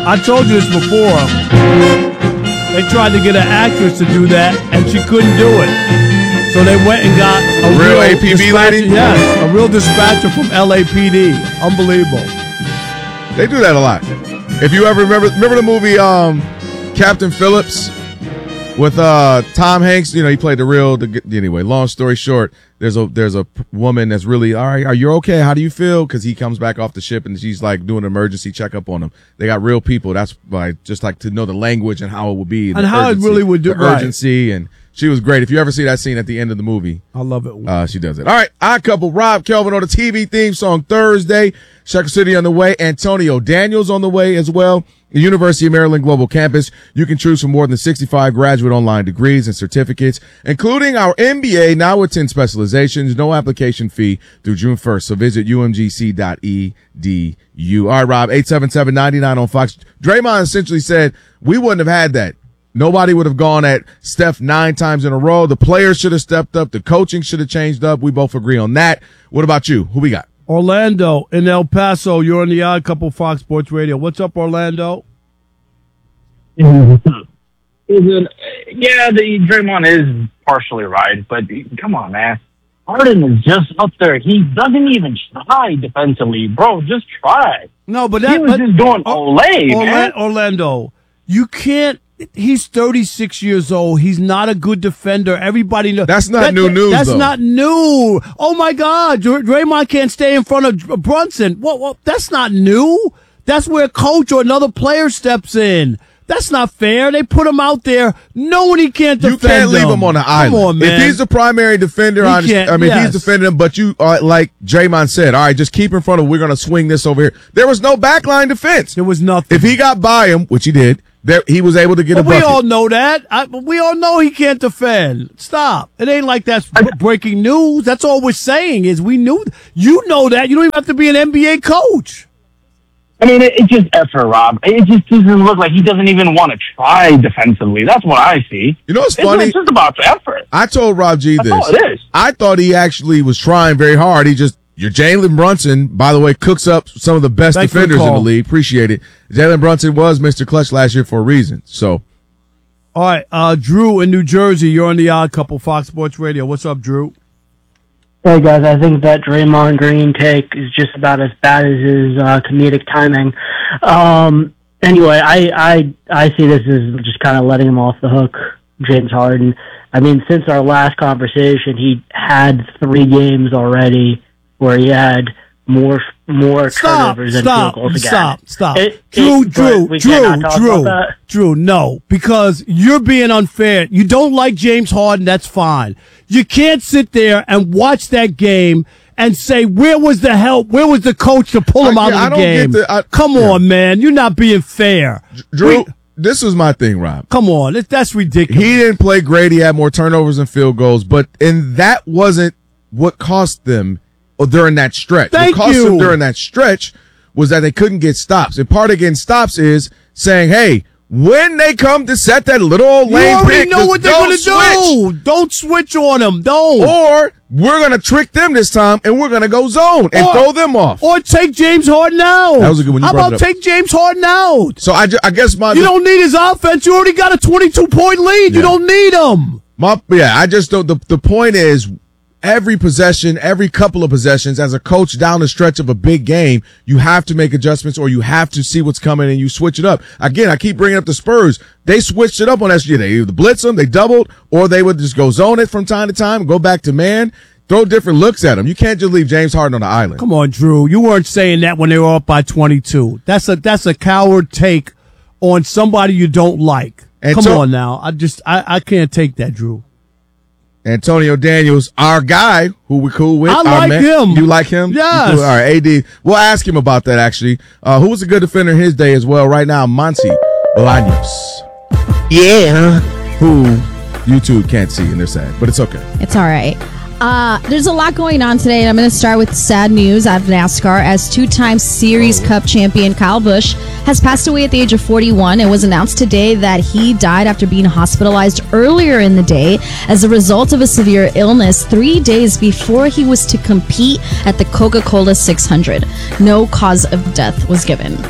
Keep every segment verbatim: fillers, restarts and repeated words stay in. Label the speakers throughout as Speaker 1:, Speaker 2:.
Speaker 1: I told you this before. They tried to get an actress to do that, and she couldn't do it. So they went and got a
Speaker 2: real,
Speaker 1: real
Speaker 2: A P B lady?
Speaker 1: Yes, a real dispatcher from L A P D. Unbelievable.
Speaker 2: They do that a lot. If you ever remember, remember the movie um, Captain Phillips with uh, Tom Hanks. You know, he played the real. The, anyway, long story short, there's a there's a woman that's really all right. Are you okay? How do you feel? Because he comes back off the ship and she's like doing an emergency checkup on him. They got real people. That's like just like to know the language and how it would be
Speaker 1: and how
Speaker 2: urgency,
Speaker 1: it really would do
Speaker 2: the urgency and. She was great. If you ever see that scene at the end of the movie,
Speaker 1: I love it.
Speaker 2: Uh, she does it. All right, Odd Couple, Rob Kelvin on the T V theme song Thursday. Shecker City on the way. Antonio Daniels on the way as well. The University of Maryland Global Campus. You can choose from more than sixty-five graduate online degrees and certificates, including our M B A, now with ten specializations. No application fee through June first. So visit U M G C dot E D U. All right, Rob, eight seven seven, nine nine on Fox. Draymond essentially said we wouldn't have had that. Nobody would have gone at Steph nine times in a row. The players should have stepped up. The coaching should have changed up. We both agree on that. What about you? Who we got?
Speaker 1: Orlando in El Paso. You're on the Odd Couple Fox Sports Radio. What's up, Orlando?
Speaker 3: Is it, yeah, the Draymond is partially right, but come on, man. Harden is just up there. He doesn't even try defensively. Bro, just try.
Speaker 1: No, but that,
Speaker 3: he was
Speaker 1: but,
Speaker 3: just doing Olay,
Speaker 1: Orla-
Speaker 3: man.
Speaker 1: Orlando, you can't. He's thirty-six years old. He's not a good defender. Everybody knows.
Speaker 2: That's not
Speaker 1: that,
Speaker 2: new news,
Speaker 1: That's
Speaker 2: though.
Speaker 1: not new. Oh, my God. Dr- Draymond can't stay in front of Brunson. What, what? That's not new. That's where a coach or another player steps in. That's not fair. They put him out there knowing he can't defend
Speaker 2: You can't leave
Speaker 1: him.
Speaker 2: him on the
Speaker 1: Come
Speaker 2: island.
Speaker 1: on, man.
Speaker 2: If he's the primary defender,
Speaker 1: He
Speaker 2: I, understand,
Speaker 1: can't-
Speaker 2: I mean,
Speaker 1: yes.
Speaker 2: he's defending him, but you, uh, like Draymond said, all right, just keep in front of him. We're going to swing this over here. There was no backline defense.
Speaker 1: There was nothing.
Speaker 2: If he got by him, which he did, there he was able to get
Speaker 1: But
Speaker 2: a bucket.
Speaker 1: we all know that. I, we all know he can't defend. Stop. It ain't like that's b- breaking news. That's all we're saying is we knew. You know that. You don't even have to be an N B A coach.
Speaker 3: I mean, it, it's just effort, Rob. It just doesn't look like he doesn't even want to try defensively. That's what I see.
Speaker 2: You know what's
Speaker 3: It's,
Speaker 2: funny?
Speaker 3: it's just about effort.
Speaker 2: I told Rob G this.
Speaker 3: That's all it is.
Speaker 2: I thought he actually was trying very hard. He just, your Jalen Brunson, by the way, cooks up some of the best
Speaker 1: Thanks for the
Speaker 2: defenders in the
Speaker 1: call.
Speaker 2: league. Appreciate it. Jalen Brunson was Mister Clutch last year for a reason. So,
Speaker 1: All right, uh, Drew in New Jersey. You're on the Odd Couple Fox Sports Radio. What's up, Drew?
Speaker 4: Hey guys, I think that Draymond Green take is just about as bad as his uh, comedic timing. Um, anyway, I, I I see this as just kind of letting him off the hook, James Harden. I mean, since our last conversation, he had three games already where he had more more
Speaker 1: Stop!
Speaker 4: turnovers than
Speaker 1: Stop!
Speaker 4: field goals again.
Speaker 1: Stop! Stop!
Speaker 4: It-
Speaker 1: Drew,
Speaker 4: it-
Speaker 1: Drew,
Speaker 4: but we
Speaker 1: Drew,
Speaker 4: cannot talk
Speaker 1: Drew,
Speaker 4: about that.
Speaker 1: Drew. No, because you're being unfair. You don't like James Harden. That's fine. You can't sit there and watch that game and say, "Where was the help? Where was the coach to pull him
Speaker 2: I-
Speaker 1: out
Speaker 2: I
Speaker 1: of the
Speaker 2: don't get
Speaker 1: game?"
Speaker 2: the- I-
Speaker 1: Come
Speaker 2: yeah.
Speaker 1: on, man. You're not being fair.
Speaker 2: Drew,
Speaker 1: We-
Speaker 2: this was my thing, Rob.
Speaker 1: come on. That- That's ridiculous.
Speaker 2: He didn't play great. He had more turnovers and field goals, but and that wasn't what cost them during that stretch.
Speaker 1: Thank
Speaker 2: what cost
Speaker 1: you.
Speaker 2: them during that stretch was that they couldn't get stops. And part of getting stops is saying, hey, when they come to set that little old
Speaker 1: You
Speaker 2: lane
Speaker 1: already
Speaker 2: pick,
Speaker 1: know what they're
Speaker 2: don't
Speaker 1: going to do. Don't switch on them. Don't.
Speaker 2: Or we're going to trick them this time, and we're going to go zone and
Speaker 1: Or-
Speaker 2: throw them off.
Speaker 1: Or take James Harden out.
Speaker 2: That was a good one. You
Speaker 1: How
Speaker 2: brought
Speaker 1: about
Speaker 2: it up.
Speaker 1: take James Harden out?
Speaker 2: So I, ju- I guess my
Speaker 1: You don't need his offense. You already got a twenty-two point lead. You
Speaker 2: Yeah.
Speaker 1: don't need him.
Speaker 2: My, yeah, I just don't. The, the point is, every possession, every couple of possessions, as a coach down the stretch of a big game, you have to make adjustments or you have to see what's coming and you switch it up. Again, I keep bringing up the Spurs. They switched it up on S G. They either blitz them, they doubled, or they would just go zone it from time to time, go back to man, throw different looks at him. You can't just leave James Harden on the island.
Speaker 1: Come on, Drew. You weren't saying that when they were up by twenty-two. That's a that's a coward take on somebody you don't like.
Speaker 2: And
Speaker 1: Come
Speaker 2: so-
Speaker 1: on now. I just I, I can't take that, Drew.
Speaker 2: Antonio Daniels, our guy who we cool with.
Speaker 1: I
Speaker 2: our
Speaker 1: like
Speaker 2: man.
Speaker 1: him.
Speaker 2: You like him? You
Speaker 1: Yes.
Speaker 2: cool? All right, A D. We'll ask him about that, actually. Uh, who was a good defender in his day as well? Right now, Monty Bolaños.
Speaker 5: Yeah.
Speaker 2: Who YouTube can't see, and they're sad, but it's okay.
Speaker 6: It's all right. Uh, there's a lot going on today, and I'm going to start with sad news out of NASCAR as two-time Series
Speaker 2: Oh.
Speaker 6: Cup champion Kyle Busch has passed away at the age of forty-one. It was announced today that he died after being hospitalized earlier in the day as a result of a severe illness three days before he was to compete at the Coca-Cola six hundred. No cause of death was given.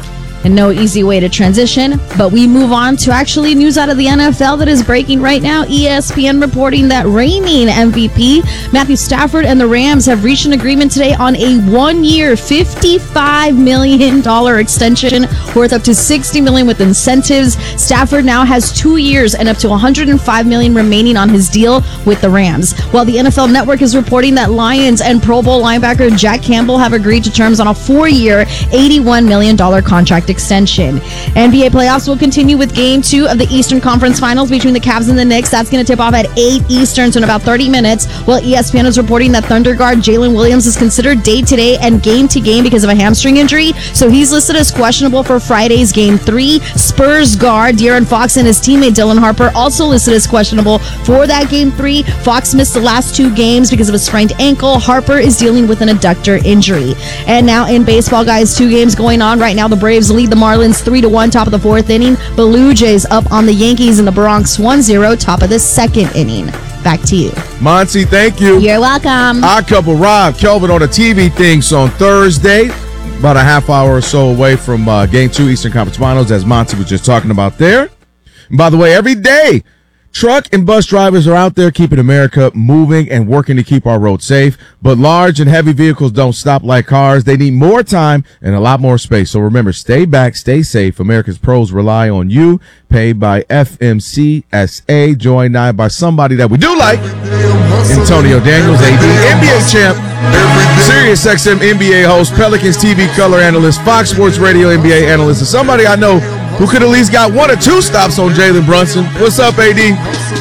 Speaker 6: And no easy way to transition, but we move on to actually news out of the N F L that is breaking right now. E S P N reporting that reigning M V P Matthew Stafford and the Rams have reached an agreement today on a one-year, fifty-five million dollars extension worth up to sixty million dollars with incentives. Stafford now has two years and up to one hundred five million dollars remaining on his deal with the Rams. While the N F L Network is reporting that Lions and Pro Bowl linebacker Jack Campbell have agreed to terms on a four-year, eighty-one million dollars contract extension. N B A playoffs will continue with game two of the Eastern Conference Finals between the Cavs and the Knicks. That's going to tip off at eight Eastern, so in about thirty minutes. While E S P N is reporting that Thunder guard Jalen Williams is considered day-to-day and game-to-game because of a hamstring injury, so he's listed as questionable for Friday's game three. Spurs guard De'Aaron Fox and his teammate Dylan Harper also listed as questionable for that game three. Fox missed the last two games because of a sprained ankle. Harper is dealing with an adductor injury. And now in baseball, guys, two games going on right now. The Braves lead the Marlins three to one, top of the fourth inning. Blue Jays up on the Yankees in the Bronx one zero, top of the second inning. Back to you.
Speaker 2: Monty, thank you.
Speaker 6: You're welcome.
Speaker 2: Our couple, Rob Kelvin, on the T V things on Thursday, about a half hour or so away from uh, Game two Eastern Conference Finals, as Monty was just talking about there. And by the way, every day, truck and bus drivers are out there keeping America moving and working to keep our roads safe. But large and heavy vehicles don't stop like cars. They need more time and a lot more space. So remember, stay back, stay safe. America's pros rely on you. Paid by F M C S A. Joined now by somebody that we do like, Antonio Daniels, A D, N B A champ, Sirius X M N B A host, Pelicans T V color analyst, Fox Sports Radio N B A analyst, and somebody I know who could at least got one or two stops on Jalen Brunson. What's up, A D?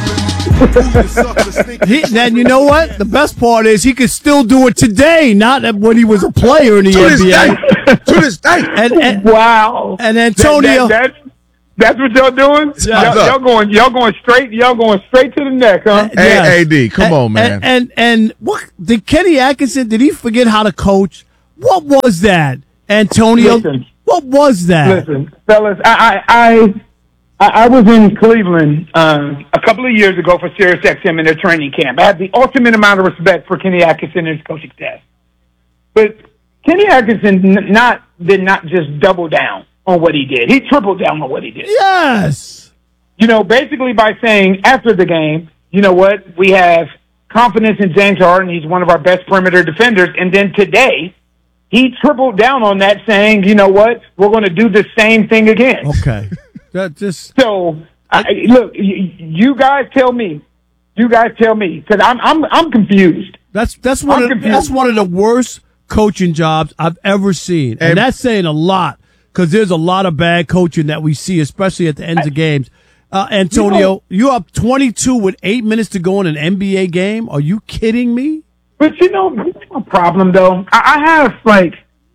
Speaker 1: he, and you know what? The best part is he could still do it today, not when he was a player in the
Speaker 2: to
Speaker 1: N B A.
Speaker 2: This day. To this day.
Speaker 1: And, and,
Speaker 5: wow.
Speaker 1: And Antonio.
Speaker 5: That, that, that, that's what y'all doing?
Speaker 1: Yeah.
Speaker 5: Y'all, y'all going y'all going straight y'all going straight to the neck, huh?
Speaker 2: Hey,
Speaker 1: Yes.
Speaker 2: A D, come
Speaker 1: and,
Speaker 2: on, man.
Speaker 1: And, and and what did Kenny Atkinson? Did he forget how to coach? What was that, Antonio?
Speaker 5: Listen.
Speaker 1: What was that?
Speaker 5: Listen, fellas, I I I, I was in Cleveland um, a couple of years ago for Sirius X M in their training camp. I had the ultimate amount of respect for Kenny Atkinson and his coaching staff, but Kenny Atkinson n- not did not just double down on what he did. He tripled down on what he did.
Speaker 1: Yes.
Speaker 5: You know, basically by saying after the game, you know what, we have confidence in James Harden. He's one of our best perimeter defenders. And then today, he tripled down on that, saying, you know what, we're going to do the same thing again.
Speaker 1: Okay. That just
Speaker 5: So, I, look, you, you guys tell me. You guys tell me, because I'm I'm I'm confused.
Speaker 1: that's that's one
Speaker 5: I'm
Speaker 1: of
Speaker 5: confused.
Speaker 1: that's one of the worst coaching jobs I've ever seen, and,
Speaker 2: And-
Speaker 1: that's saying a lot because there's a lot of bad coaching that we see, especially at the ends of games. Uh, Antonio, you're up twenty-two with eight minutes to go in an N B A game. Are you kidding me?
Speaker 5: But you know, that's no problem though. I, I have like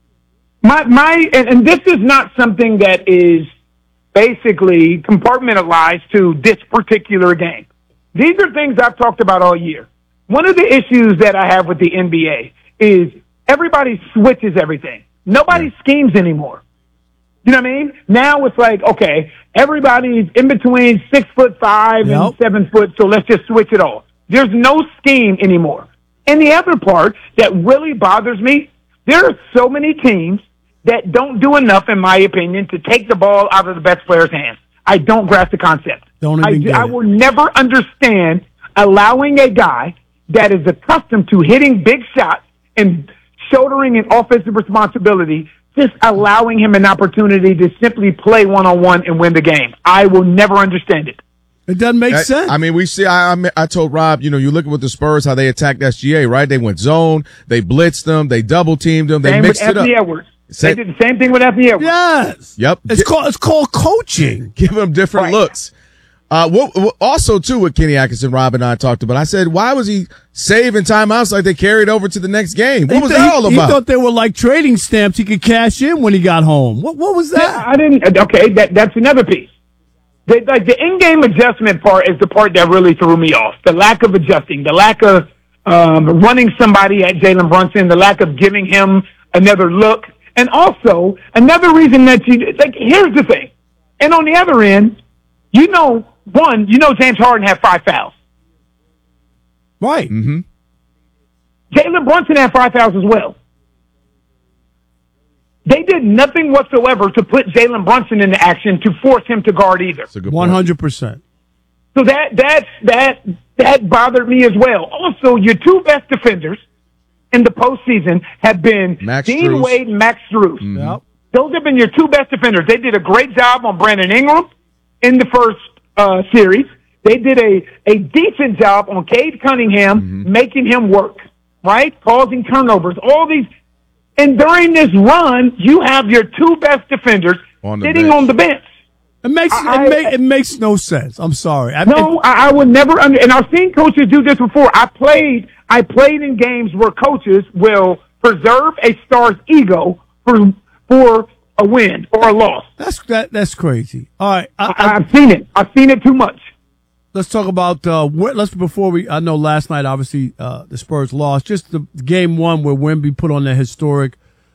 Speaker 5: my my, and, and this is not something that is basically compartmentalized to this particular game. These are things I've talked about all year. One of the issues that I have with the N B A is everybody switches everything. Nobody schemes anymore. You know what I mean? Now it's like, okay, everybody's in between six foot five
Speaker 1: Yep.
Speaker 5: and seven foot, so let's just switch it all. There's no scheme anymore. And the other part that really bothers me, there are so many teams that don't do enough, in my opinion, to take the ball out of the best player's hands. I don't grasp the concept.
Speaker 1: Don't even
Speaker 5: I,
Speaker 1: get
Speaker 5: I
Speaker 1: it.
Speaker 5: will never understand allowing a guy that is accustomed to hitting big shots and shouldering an offensive responsibility, just allowing him an opportunity to simply play one-on-one and win the game. I will never understand it.
Speaker 1: It doesn't make
Speaker 2: I,
Speaker 1: sense.
Speaker 2: I mean, we see. I, I I told Rob, you know, you look at with the Spurs how they attacked S G A, right? They went zone, they blitzed them, they double teamed them, they
Speaker 5: Same with
Speaker 2: mixed it up.
Speaker 5: Anthony Edwards.
Speaker 2: Sa-
Speaker 5: They did the same thing with Anthony Edwards.
Speaker 1: yes.
Speaker 2: Yep.
Speaker 1: It's
Speaker 2: Gi-
Speaker 1: called it's called coaching.
Speaker 2: Give them different
Speaker 5: Right.
Speaker 2: looks. Uh, what, what, also too, with Kenny Atkinson, Rob and I talked about. I said, why was he saving timeouts like they carried over to the next game? What
Speaker 1: He
Speaker 2: was
Speaker 1: th-
Speaker 2: that all
Speaker 1: he,
Speaker 2: about?
Speaker 1: He thought they were like trading stamps he could cash in when he got home. What what was that?
Speaker 5: I didn't. Okay, that that's another piece. The, like the in-game adjustment part is the part that really threw me off. The lack of adjusting, the lack of um, running somebody at Jalen Brunson, the lack of giving him another look, and also another reason that you like. Here's the thing, and on the other end, you know, one, you know, James Harden had five fouls.
Speaker 1: Right.
Speaker 5: Jalen Brunson had five fouls as well. They did nothing whatsoever to put Jalen Brunson into action to force him to guard either.
Speaker 1: one hundred percent.
Speaker 5: So that that that that bothered me as well. Also, your two best defenders in the postseason have been
Speaker 2: Max
Speaker 5: Dean
Speaker 2: Strus.
Speaker 5: Wade and Max Strus.
Speaker 2: Mm-hmm.
Speaker 1: Yep.
Speaker 5: Those have been your two best defenders. They did a great job on Brandon Ingram in the first uh, series. They did a, a decent job on Cade Cunningham,
Speaker 2: Mm-hmm.
Speaker 5: making him work, right? Causing turnovers, all these. And during this run, you have your two best defenders
Speaker 2: On the
Speaker 5: sitting
Speaker 2: bench.
Speaker 5: on the bench.
Speaker 1: It makes
Speaker 5: I-
Speaker 1: it, make, it makes no sense. I'm sorry. I,
Speaker 5: No, I, I would never under, and I've seen coaches do this before. I played, I played in games where coaches will preserve a star's ego for for a win or a loss.
Speaker 1: that's that, that's crazy. All right, I,
Speaker 5: I,
Speaker 1: I,
Speaker 5: I've seen it. I've seen it too much.
Speaker 1: let's talk about uh, wh- let's before we. I know last night, obviously, uh, the Spurs lost. Just the game one where Wemby put on the historic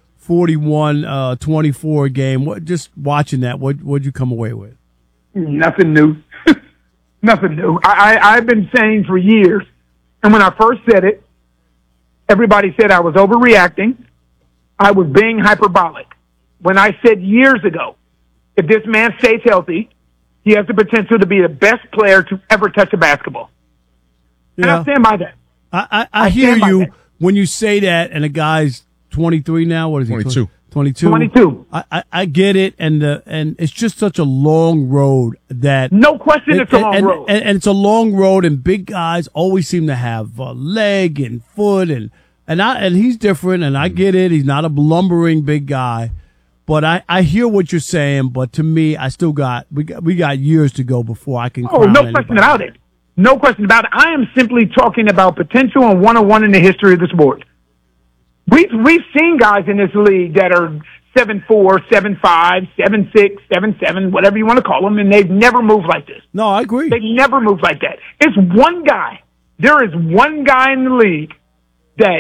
Speaker 1: forty-one twenty-four game. What? Just watching that, what what'd you come away with?
Speaker 5: Nothing new. Nothing new. I, I, I've been saying for years, and when I first said it, everybody said I was overreacting. I was being hyperbolic. When I said years ago, if this man stays healthy, he has the potential to be the best player to ever touch a basketball. And I stand by that.
Speaker 1: I, I, I
Speaker 5: I
Speaker 1: hear
Speaker 5: stand by
Speaker 1: you
Speaker 5: that.
Speaker 1: when you say that, and a guy's twenty-three now. What is he?
Speaker 2: twenty-two.
Speaker 1: twenty-two.
Speaker 5: twenty-two.
Speaker 1: I, I, I get it, and the and it's just such a long road that
Speaker 5: No question it's a long
Speaker 1: and,
Speaker 5: road.
Speaker 1: And, and it's a long road, and big guys always seem to have uh, leg and foot, and and I and he's different, and I get it. He's not a lumbering big guy, but I, I hear what you're saying. But to me, I still got we got we got years to go before I can.
Speaker 5: Oh,
Speaker 1: crown
Speaker 5: no
Speaker 1: anybody.
Speaker 5: question about it. No question about it. I am simply talking about potential and one-on-one in the history of the sport. We've, we've seen guys in this league that are seven four, seven five, seven six, seven seven, whatever you want to call them, and they've never moved like this.
Speaker 1: No, I agree.
Speaker 5: They've never moved like that. It's one guy. There is one guy in the league that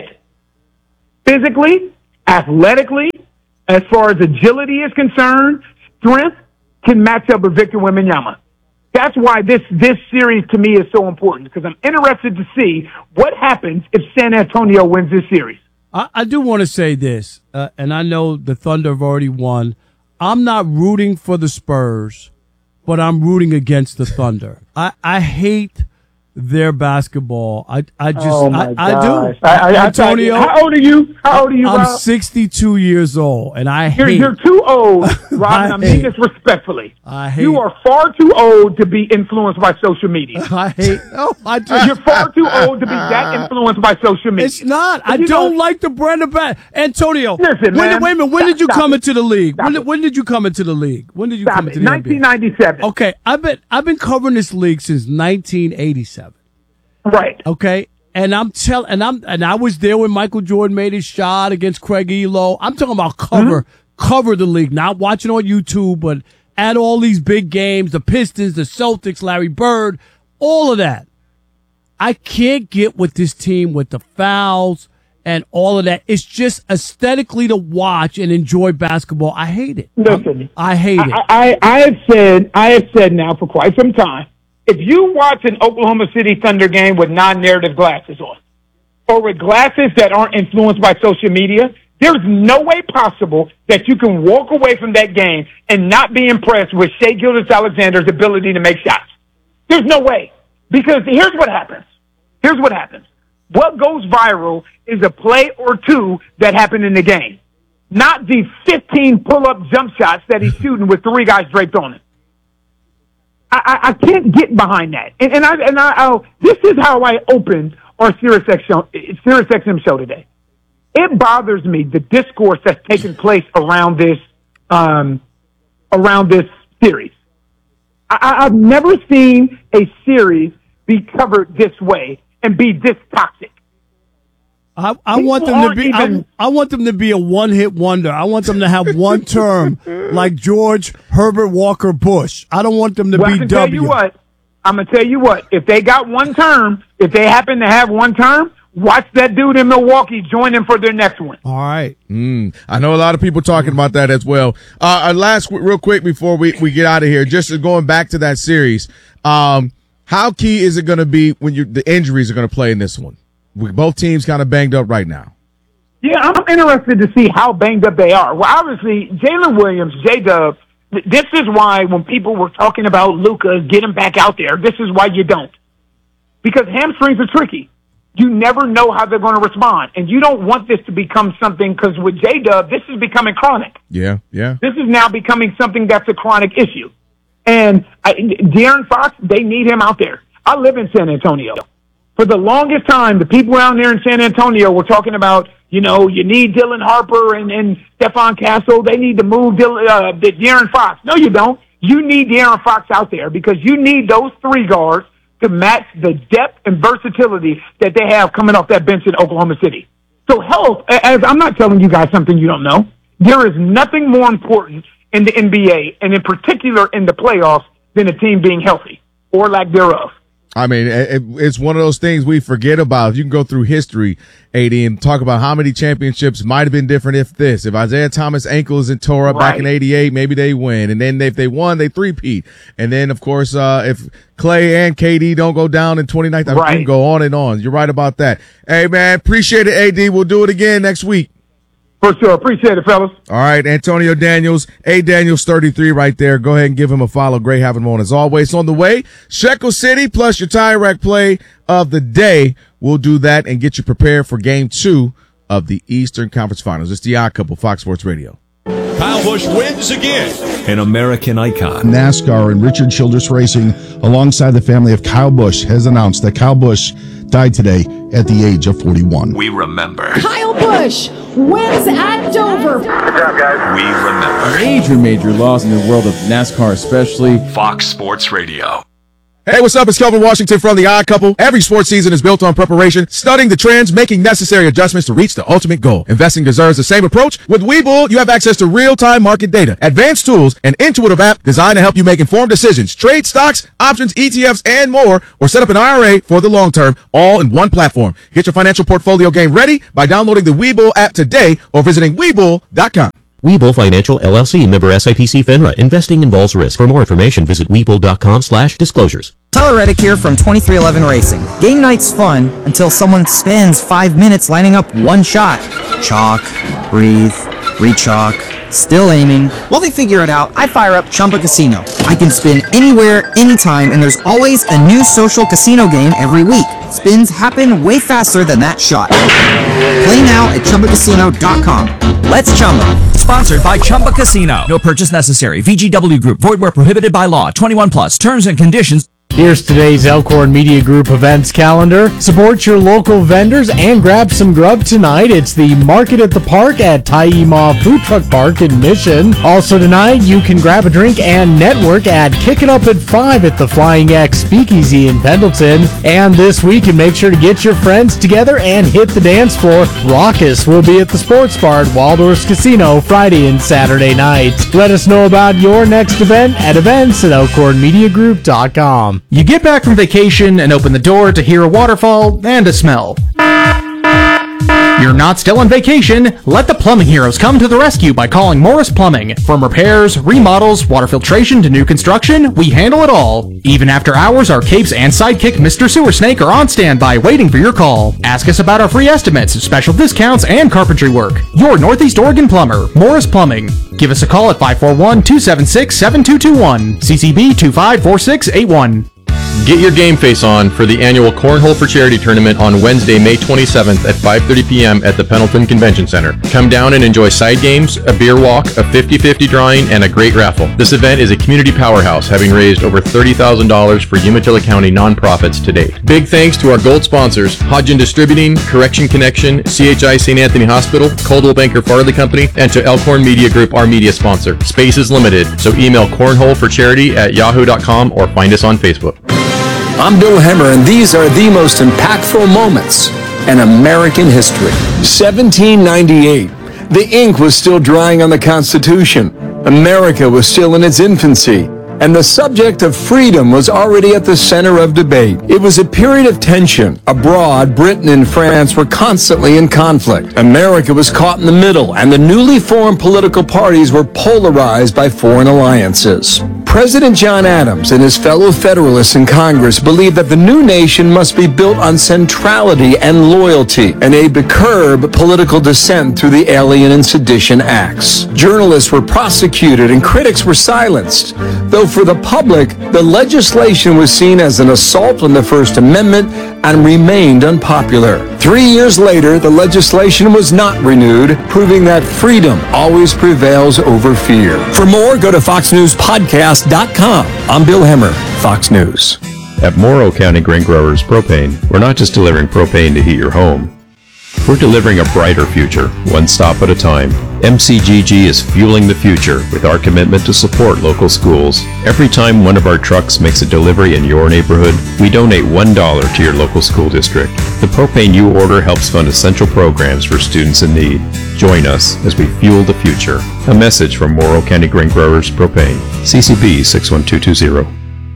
Speaker 5: physically, athletically, as far as agility is concerned, strength, can match up with Victor Wembanyama. That's why this, this series to me is so important, because I'm interested to see what happens if San Antonio wins this series.
Speaker 1: I, I do want to say this, uh, and I know the Thunder have already won. I'm not rooting for the Spurs, but I'm rooting against the Thunder. I, I hate their basketball. I I just
Speaker 5: Oh, my
Speaker 1: I, I do.
Speaker 5: gosh. I, I, I,
Speaker 1: Antonio,
Speaker 5: how old are you? How old are you,
Speaker 1: I'm
Speaker 5: Rob?
Speaker 1: sixty-two years old, and I
Speaker 5: You're,
Speaker 1: hate.
Speaker 5: you're too old, Rob, and I mean
Speaker 1: hate-
Speaker 5: this respectfully.
Speaker 1: I hate.
Speaker 5: You are far too old to be influenced by social media.
Speaker 1: I hate. Oh, I do.
Speaker 5: You're far too old to be that influenced by social media.
Speaker 1: It's not. I
Speaker 5: You
Speaker 1: don't
Speaker 5: know-
Speaker 1: like the brand of bat. Antonio,
Speaker 5: Listen,
Speaker 1: when,
Speaker 5: man.
Speaker 1: wait a minute. When
Speaker 5: Stop-
Speaker 1: did you
Speaker 5: stop
Speaker 1: come
Speaker 5: it.
Speaker 1: into the league?
Speaker 5: Stop
Speaker 1: When did,
Speaker 5: it.
Speaker 1: when did you come into the league? When did you
Speaker 5: Stop
Speaker 1: come
Speaker 5: it.
Speaker 1: into the N B A?
Speaker 5: nineteen ninety-seven.
Speaker 1: Okay, I've been I've been covering this league since nineteen eighty-seven.
Speaker 5: Right.
Speaker 1: Okay, and I'm tell and I'm and I was there when Michael Jordan made his shot against Craig Elo. I'm talking about cover
Speaker 5: Mm-hmm.
Speaker 1: cover the league, not watching on YouTube, but at all these big games, the Pistons, the Celtics, Larry Bird, all of that. I can't get with this team with the fouls and all of that. It's just aesthetically to watch and enjoy basketball. I hate it.
Speaker 5: Listen,
Speaker 1: I hate it.
Speaker 5: I, I, I have said, I have said now for quite some time, if you watch an Oklahoma City Thunder game with non-narrative glasses on, or with glasses that aren't influenced by social media, there's no way possible that you can walk away from that game and not be impressed with Shai Gilgeous-Alexander's ability to make shots. There's no way. Because here's what happens. Here's what happens. What goes viral is a play or two that happened in the game, not the fifteen pull-up jump shots that he's shooting with three guys draped on him. I, I, I can't get behind that. And, and I and I I'll, this is how I opened our SiriusXM show, SiriusXM show today. It bothers me the discourse that's taken place around this um, around this series. I, I've never seen a series be covered this way and be this toxic.
Speaker 1: I, I want them to be.
Speaker 5: People aren't
Speaker 1: I, I want them to be a one-hit wonder. I want them to have one term, like George Herbert Walker Bush. I don't want them to
Speaker 5: Well, I
Speaker 1: be
Speaker 5: can
Speaker 1: W.
Speaker 5: tell you what. I'm gonna tell you what. If they got one term, if they happen to have one term, watch that dude in Milwaukee join them for their next one.
Speaker 1: All right.
Speaker 2: Mm, I know a lot of people talking about that as well. Uh, our last, real quick before we, we get out of here, just going back to that series, um, how key is it going to be when you the injuries are going to play in this one? We, both teams kind of banged up right now.
Speaker 5: Yeah, I'm interested to see how banged up they are. Well, obviously, Jalen Williams, J-Dub, this is why when people were talking about Luka, get him back out there, this is why you don't. Because hamstrings are tricky. You never know how they're going to respond. And you don't want this to become something, because with J-Dub, this is becoming chronic.
Speaker 2: Yeah, yeah.
Speaker 5: This is now becoming something that's a chronic issue. And I, De'Aaron Fox, they need him out there. I live in San Antonio. For the longest time, the people around there in San Antonio were talking about, you know, you need Dylan Harper and, and Stephon Castle. They need to move Dylan, uh, De'Aaron Fox. No, you don't. You need De'Aaron Fox out there because you need those three guards to match the depth and versatility that they have coming off that bench in Oklahoma City. So health, as I'm not telling you guys something you don't know, there is nothing more important in the N B A, and in particular in the playoffs, than a team being healthy or lack thereof.
Speaker 2: I mean, it, it's one of those things we forget about. You can go through history, A D, and talk about how many championships might have been different if this. If Isaiah Thomas' ankle isn't tore up right. back in eighty-eight, maybe they win. And then if they won, they three-peat. And then, of course, uh, if Clay and K D don't go down in twenty nineteen, right. I mean, you can go on and on. You're right about that. Hey, man, appreciate it, A D. We'll do it again next week.
Speaker 5: For sure. Appreciate it, fellas.
Speaker 2: All right, Antonio Daniels, A Daniels thirty-three right there. Go ahead and give him a follow. Great having him on as always. On the way, Shekel City plus your Tire Rack play of the day. We'll do that and get you prepared for game two of the Eastern Conference Finals. It's the Odd Couple, Fox Sports Radio.
Speaker 7: Kyle Busch wins again. An American icon.
Speaker 8: NASCAR and Richard Childress Racing, alongside the family of Kyle Busch, has announced that Kyle Busch died today at the age of forty-one.
Speaker 7: We remember.
Speaker 9: Kyle Busch wins at Dover.
Speaker 7: Good job, guys. We remember.
Speaker 10: Major, major loss in the world of NASCAR, especially.
Speaker 7: Fox Sports Radio.
Speaker 2: Hey, what's up? It's Kelvin Washington from The Odd Couple. Every sports season is built on preparation, studying the trends, making necessary adjustments to reach the ultimate goal. Investing deserves the same approach. With Webull, you have access to real-time market data, advanced tools, an intuitive app designed to help you make informed decisions, trade stocks, options, E T Fs, and more, or set up an I R A for the long term, all in one platform. Get your financial portfolio game ready by downloading the Webull app today or visiting Webull dot com.
Speaker 11: Webull Financial, L L C, member S I P C FINRA. Investing involves risk. For more information, visit Webull.com slash disclosures.
Speaker 12: Tyler Reddick here from twenty-three eleven Racing. Game night's fun until someone spends five minutes lining up one shot. Chalk, breathe, re-chalk, still aiming. While they figure it out, I fire up Chumba Casino. I can spin anywhere, anytime, and there's always a new social casino game every week. Spins happen way faster than that shot. Play now at Chumba Casino dot com. Let's Chumba.
Speaker 13: Sponsored by Chumba Casino. No purchase necessary. V G W Group. Void where prohibited by law. twenty-one plus. Terms and conditions.
Speaker 14: Here's today's Elkhorn Media Group events calendar. Support your local vendors and grab some grub tonight. It's the Market at the Park at Taima Food Truck Park in Mission. Also tonight, you can grab a drink and network at Kick It Up at five at the Flying X Speakeasy in Pendleton. And this week, and make sure to get your friends together and hit the dance floor. Raucous will be at the Sports Bar at Waldorf's Casino Friday and Saturday nights. Let us know about your next event at events at elkhorn media group dot com.
Speaker 15: You get back from vacation and open the door to hear a waterfall and a smell. You're not still on vacation. Let the plumbing heroes come to the rescue by calling Morris Plumbing. From repairs, remodels, water filtration to new construction, we handle it all. Even after hours, our capes and sidekick Mister Sewer Snake are on standby waiting for your call. Ask us about our free estimates, special discounts, and carpentry work. Your Northeast Oregon plumber, Morris Plumbing. Give us a call at five four one, two seven six, seven two two one. C C B two five four six eight one.
Speaker 16: Get your game face on for the annual Cornhole for Charity tournament on Wednesday, May twenty-seventh at five thirty p.m. at the Pendleton Convention Center. Come down and enjoy side games, a beer walk, a fifty-fifty drawing, and a great raffle. This event is a community powerhouse, having raised over thirty thousand dollars for Umatilla County nonprofits to date. Big thanks to our gold sponsors, Hodgin Distributing, Correction Connection, C H I Saint Anthony Hospital, Coldwell Banker Farley Company, and to Elkhorn Media Group, our media sponsor. Space is limited, so email cornholeforcharity at yahoo dot com or find us on Facebook.
Speaker 17: I'm Bill Hemmer, and these are the most impactful moments in American history. seventeen ninety-eight. The ink was still drying on the Constitution. America was still in its infancy. And the subject of freedom was already at the center of debate. It was a period of tension. Abroad, Britain and France were constantly in conflict. America was caught in the middle, and the newly formed political parties were polarized by foreign alliances. President John Adams and his fellow Federalists in Congress believed that the new nation must be built on centrality and loyalty, and aimed to curb political dissent through the Alien and Sedition Acts. Journalists were prosecuted and critics were silenced, though for the public, the legislation was seen as an assault on the First Amendment and remained unpopular. Three years later, the legislation was not renewed, proving that freedom always prevails over fear. For more, go to fox news podcast dot com. I'm Bill Hemmer, Fox News.
Speaker 16: At Morrow County Grain Growers Propane, we're not just delivering propane to heat your home. We're delivering a brighter future, one stop at a time. M C G G is fueling the future with our commitment to support local schools. Every time one of our trucks makes a delivery in your neighborhood, we donate one dollar to your local school district. The propane you order helps fund essential programs for students in need. Join us as we fuel the future. A message from Morrow County Grain Growers Propane. C C B six one two two zero.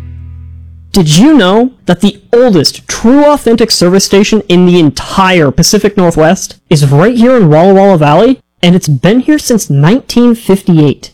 Speaker 18: Did you know that the oldest true authentic service station in the entire Pacific Northwest is right here in Walla Walla Valley? And it's been here since nineteen fifty-eight.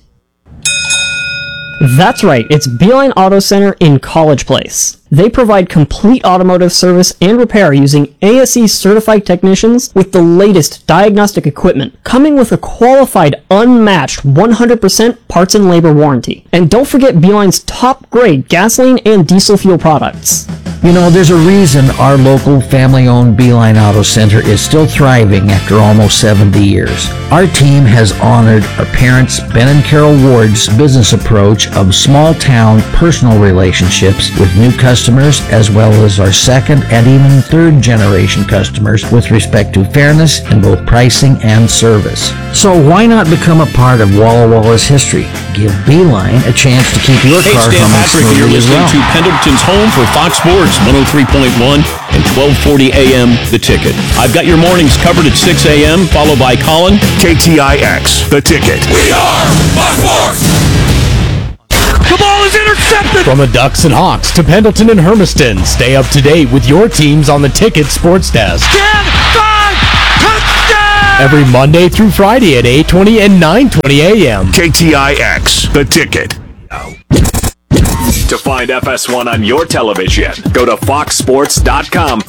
Speaker 18: That's right, it's Beeline Auto Center in College Place. They provide complete automotive service and repair using A S E certified technicians with the latest diagnostic equipment, coming with a qualified, unmatched one hundred percent parts and labor warranty. And don't forget Beeline's top grade gasoline and diesel fuel products.
Speaker 19: You know, there's a reason our local family-owned Beeline Auto Center is still thriving after almost seventy years. Our team has honored our parents, Ben and Carol Ward's business approach of small-town personal relationships with new customers, as well as our second and even third-generation customers with respect to fairness in both pricing and service. So why not become a part of Walla Walla's history? Give Beeline a chance to keep your
Speaker 20: hey,
Speaker 19: car
Speaker 20: Stan
Speaker 19: humming
Speaker 20: Patrick, and you're
Speaker 19: smoothly as
Speaker 20: listening
Speaker 19: well.
Speaker 20: to Pendleton's Home for Fox Sports, one oh three point one and twelve forty A M The Ticket. I've got your mornings covered at six A M, followed by Colin.
Speaker 21: K T I X, The Ticket.
Speaker 22: We are Fox Sports!
Speaker 14: The ball is intercepted! From the Ducks and Hawks to Pendleton and Hermiston, stay up to date with your teams on the Ticket Sports Desk.
Speaker 22: ten five, touchdown!
Speaker 14: Every Monday through Friday at eight twenty and nine twenty A M
Speaker 21: K T I X, The Ticket.
Speaker 7: To find F S one on your television, go to fox sports dot com.